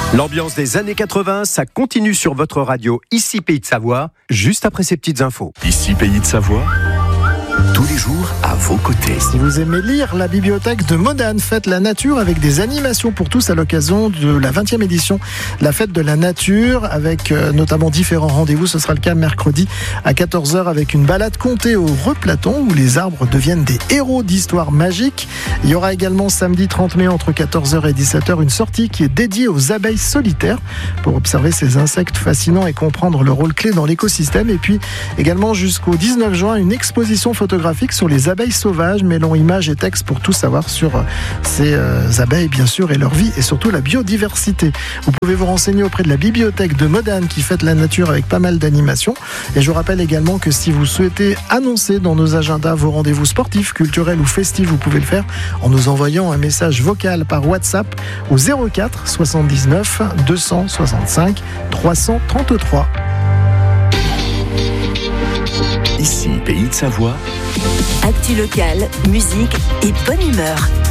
L'ambiance des années 80, ça continue sur votre radio, ici Pays de Savoie, juste après ces petites infos. Ici Pays de Savoie, tous les jours à vos côtés. Si vous aimez lire, la bibliothèque de Modane fête la nature avec des animations pour tous à l'occasion de la 20e édition de la fête de la nature, avec notamment différents rendez-vous. Ce sera le cas mercredi à 14h avec une balade comptée au Replaton où les arbres deviennent des héros d'histoire magique. Il y aura également samedi 30 mai entre 14h et 17h une sortie qui est dédiée aux abeilles solitaires pour observer ces insectes fascinants et comprendre le rôle clé dans l'écosystème. Et puis également jusqu'au 19 juin une exposition photographique sur les abeilles sauvages, mêlant images et textes pour tout savoir sur ces abeilles bien sûr et leur vie et surtout la biodiversité. Vous pouvez vous renseigner auprès de la bibliothèque de Modane qui fête la nature avec pas mal d'animations. Et je rappelle également que si vous souhaitez annoncer dans nos agendas vos rendez-vous sportifs, culturels ou festifs, vous pouvez le faire en nous envoyant un message vocal par WhatsApp au 04 79 265 333. Ici Pays de Savoie. Actu locale, musique et bonne humeur.